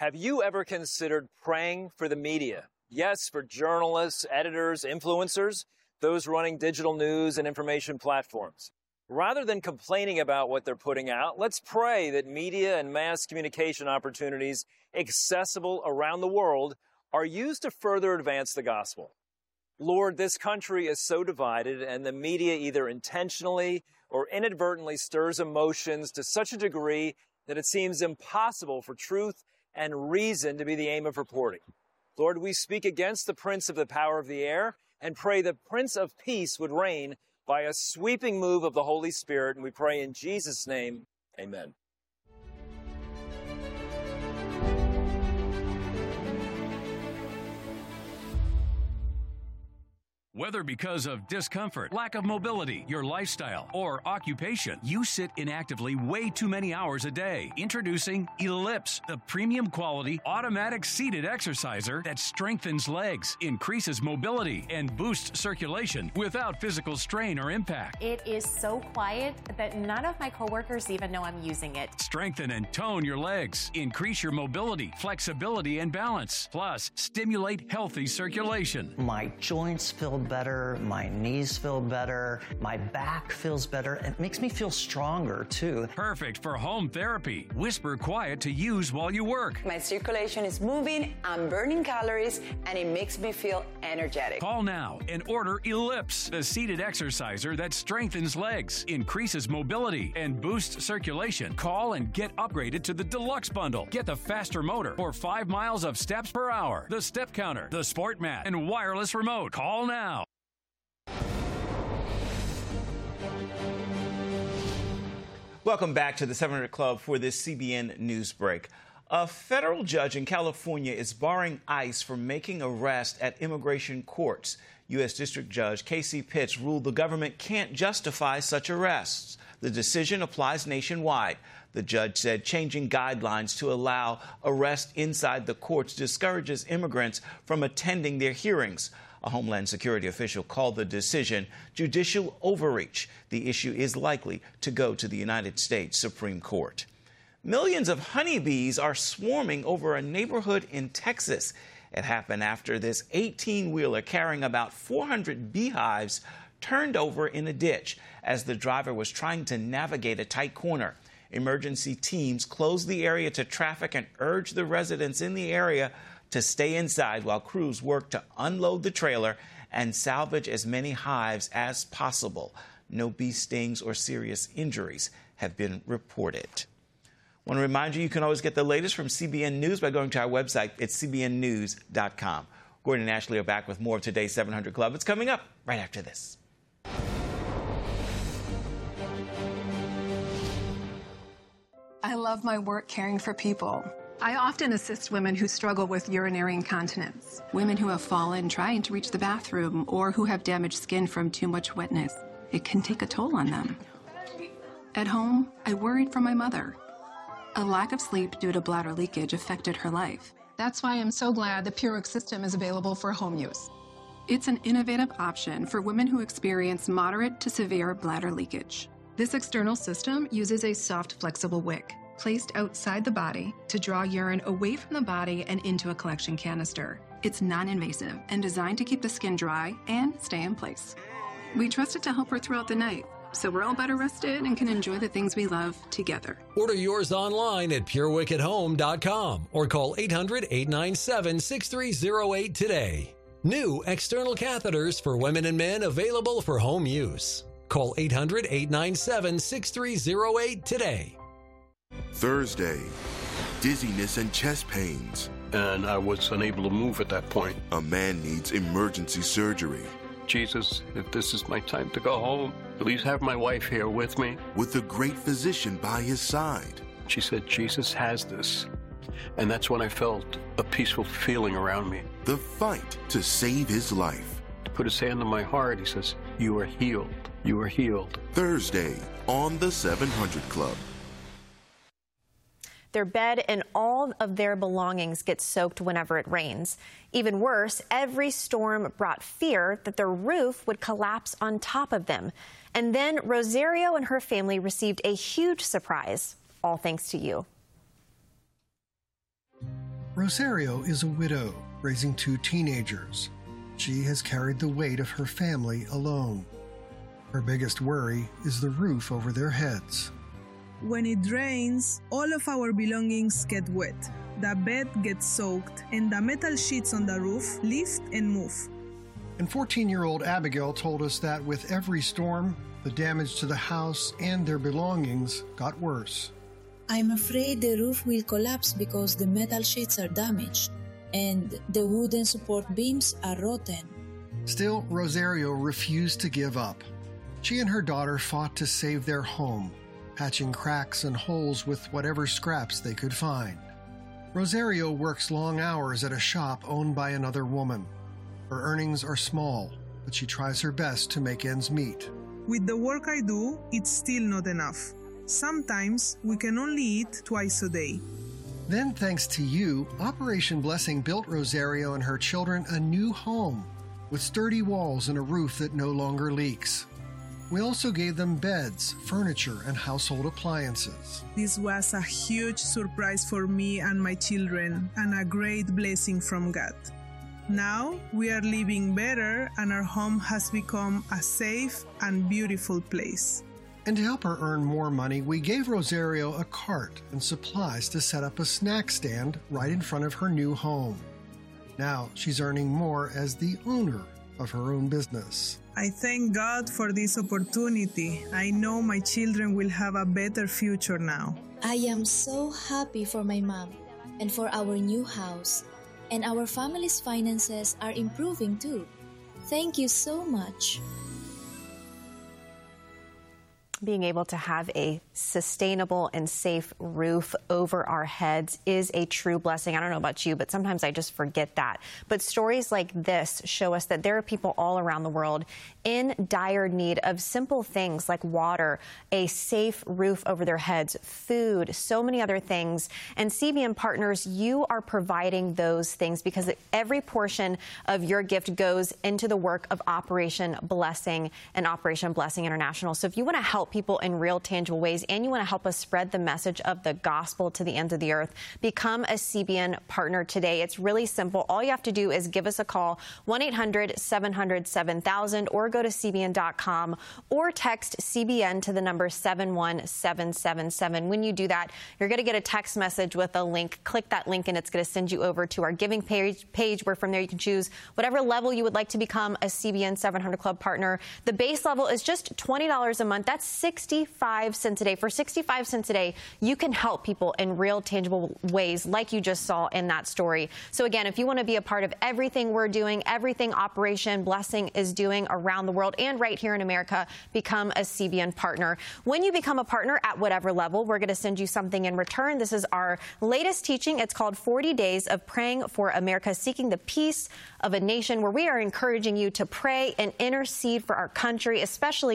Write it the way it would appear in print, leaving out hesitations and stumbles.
Have you ever considered praying for the media? Yes, for journalists, editors, influencers, those running digital news and information platforms. Rather than complaining about what they're putting out, let's pray that media and mass communication opportunities accessible around the world are used to further advance the gospel. Lord, this country is so divided, and the media either intentionally or inadvertently stirs emotions to such a degree that it seems impossible for truth and reason to be the aim of reporting. Lord, we speak against the prince of the power of the air and pray the Prince of Peace would reign by a sweeping move of the Holy Spirit, and we pray in Jesus' name, amen. Whether because of discomfort, lack of mobility, your lifestyle, or occupation, you sit inactively way too many hours a day. Introducing Ellipse, the premium quality automatic seated exerciser that strengthens legs, increases mobility, and boosts circulation without physical strain or impact. It is so quiet that none of my coworkers even know I'm using it. Strengthen and tone your legs, increase your mobility, flexibility, and balance. Plus, stimulate healthy circulation. My joints feel better, my knees feel better, my back feels better. It makes me feel stronger too. Perfect for home therapy. Whisper quiet to use while you work. My circulation is moving, I'm burning calories, and it makes me feel energetic. Call now and order Ellipse, the seated exerciser that strengthens legs, increases mobility, and boosts circulation. Call and get upgraded to the Deluxe Bundle. Get the faster motor or 5 miles of steps per hour, the step counter, the sport mat, and wireless remote. Call now. Welcome back to the 700 Club for this CBN News Break. A federal judge in California is barring ICE from making arrests at immigration courts. U.S. District Judge Casey Pitts ruled the government can't justify such arrests. The decision applies nationwide. The judge said changing guidelines to allow arrest inside the courts discourages immigrants from attending their hearings. A Homeland Security official called the decision judicial overreach. The issue is likely to go to the United States Supreme Court. Millions of honeybees are swarming over a neighborhood in Texas. It happened after this 18-wheeler carrying about 400 beehives turned over in a ditch as the driver was trying to navigate a tight corner. Emergency teams closed the area to traffic and urged the residents in the area to stay inside while crews work to unload the trailer and salvage as many hives as possible. No bee stings or serious injuries have been reported. I want to remind you, you can always get the latest from CBN News by going to our website at cbnnews.com. Gordon and Ashley are back with more of today's 700 Club. It's coming up right after this. I love my work caring for people. I often assist women who struggle with urinary incontinence, women who have fallen trying to reach the bathroom, or who have damaged skin from too much wetness. It can take a toll on them. At home, I worried for my mother. A lack of sleep due to bladder leakage affected her life. That's why I'm so glad the PureWick system is available for home use. It's an innovative option for women who experience moderate to severe bladder leakage. This external system uses a soft, flexible wick placed outside the body to draw urine away from the body and into a collection canister. It's non-invasive and designed to keep the skin dry and stay in place. We trust it to help her throughout the night, so we're all better rested and can enjoy the things we love together. Order yours online at PureWickAtHome.com or call 800-897-6308 today. New external catheters for women and men available for home use. Call 800-897-6308 today. Thursday, dizziness and chest pains. And I was unable to move at that point. A man needs emergency surgery. Jesus, if this is my time to go home, please have my wife here with me. With a great physician by his side. She said, Jesus has this. And that's when I felt a peaceful feeling around me. The fight to save his life. He put his hand on my heart. He says, you are healed. You are healed. Thursday on the 700 Club. Their bed and all of their belongings get soaked whenever it rains. Even worse, every storm brought fear that their roof would collapse on top of them. And then Rosario and her family received a huge surprise, all thanks to you. Rosario is a widow, raising 2 teenagers. She has carried the weight of her family alone. Her biggest worry is the roof over their heads. When it rains, all of our belongings get wet. The bed gets soaked, and the metal sheets on the roof lift and move. And 14-year-old Abigail told us that with every storm, the damage to the house and their belongings got worse. I'm afraid the roof will collapse because the metal sheets are damaged and the wooden support beams are rotten. Still, Rosario refused to give up. She and her daughter fought to save their home, patching cracks and holes with whatever scraps they could find. Rosario works long hours at a shop owned by another woman. Her earnings are small, but she tries her best to make ends meet. With the work I do, it's still not enough. Sometimes we can only eat twice a day. Then, thanks to you, Operation Blessing built Rosario and her children a new home with sturdy walls and a roof that no longer leaks. We also gave them beds, furniture, and household appliances. This was a huge surprise for me and my children, and a great blessing from God. Now we are living better, and our home has become a safe and beautiful place. And to help her earn more money, we gave Rosario a cart and supplies to set up a snack stand right in front of her new home. Now she's earning more as the owner of her own business. I thank God for this opportunity. I know my children will have a better future now. I am so happy for my mom and for our new house. And our family's finances are improving too. Thank you so much. Being able to have a sustainable and safe roof over our heads is a true blessing. I don't know about you, but sometimes I just forget that. But stories like this show us that there are people all around the world in dire need of simple things like water, a safe roof over their heads, food, so many other things. And CBN Partners, you are providing those things because every portion of your gift goes into the work of Operation Blessing and Operation Blessing International. So if you want to help people in real, tangible ways and you want to help us spread the message of the gospel to the ends of the earth, become a CBN partner today. It's really simple. All you have to do is give us a call, 1-800-700-7000, or go to CBN.com or text CBN to the number 71777. When you do that, you're going to get a text message with a link. Click that link and it's going to send you over to our giving page where from there you can choose whatever level you would like to become a CBN 700 Club partner. The base level is just $20 a month. That's 65 cents a day. For 65 cents a day, you can help people in real, tangible ways like you just saw in that story. So again, if you want to be a part of everything we're doing, everything Operation Blessing is doing around the world and right here in America, become a CBN partner. When you become a partner at whatever level, we're going to send you something in return. This is our latest teaching. It's called 40 Days of Praying for America, Seeking the Peace of a Nation, where we are encouraging you to pray and intercede for our country, especially